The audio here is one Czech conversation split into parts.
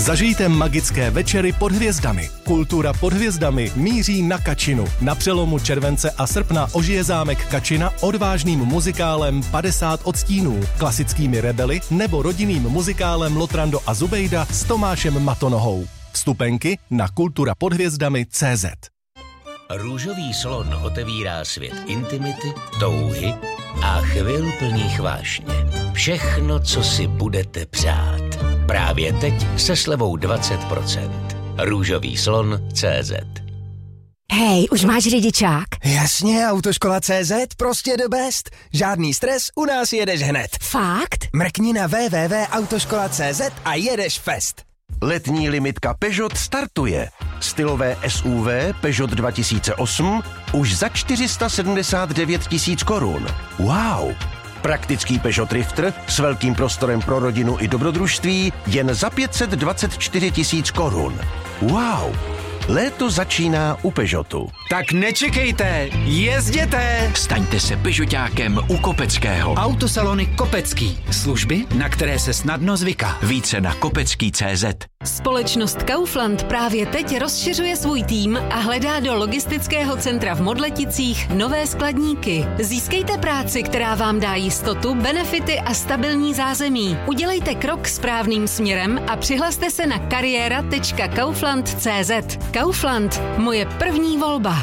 Zažijte magické večery pod hvězdami. Kultura pod hvězdami míří na Kačinu. Na přelomu července a srpna ožije zámek Kačina odvážným muzikálem 50 odstínů, klasickými rebely nebo rodinným muzikálem Lotrando a Zubejda s Tomášem Matonohou. Vstupenky na kulturapodhvězdami.cz. Růžový slon otevírá svět intimity, touhy a chvil plných vášně. Všechno, co si budete přát. Právě teď se slevou 20%. Růžový slon.cz. Hej, už máš řidičák? Jasně, Autoškola.cz, prostě the best. Žádný stres, u nás jedeš hned. Fakt? Mrkni na www.autoškola.cz a jedeš fest. Letní limitka Peugeot startuje. Stylové SUV Peugeot 2008 už za 479 000 korun. Wow! Praktický Peugeot Drifter s velkým prostorem pro rodinu i dobrodružství jen za 524 000 korun. Wow! Léto začíná u Peugeotu. Tak nečekejte, jezděte! Staňte se Peugeotákem u Kopeckého. Autosalony Kopecký. Služby, na které se snadno zvyká. Více na kopecký.cz. Společnost Kaufland právě teď rozšiřuje svůj tým a hledá do logistického centra v Modleticích nové skladníky. Získejte práci, která vám dá jistotu, benefity a stabilní zázemí. Udělejte krok správným směrem a přihlaste se na kariéra.kaufland.cz. Kaufland, moje první volba.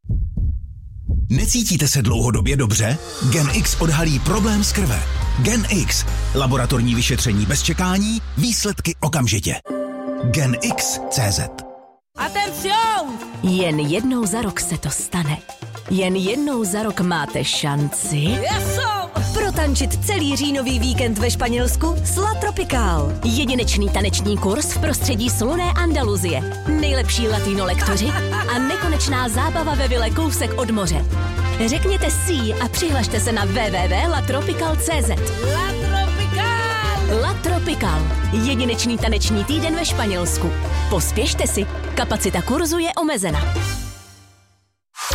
Necítíte se dlouhodobě dobře? GenX odhalí problém z krve. GenX. Laboratorní vyšetření bez čekání, výsledky okamžitě. GenX.cz. Atención! Jen jednou za rok se to stane. Jen jednou za rok máte šanci protančit celý říjnový víkend ve Španělsku s La Tropical. Jedinečný taneční kurz v prostředí slunné Andaluzie. Nejlepší latino lektoři a nekonečná zábava ve vile kousek od moře. Řekněte sí a přihlašte se na www.latropical.cz. La Tropical! La Tropical. Jedinečný taneční týden ve Španělsku. Pospěšte si, kapacita kurzu je omezena.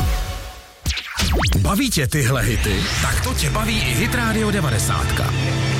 Baví tě tyhle hity? Tak to tě baví i Hit Radio 90.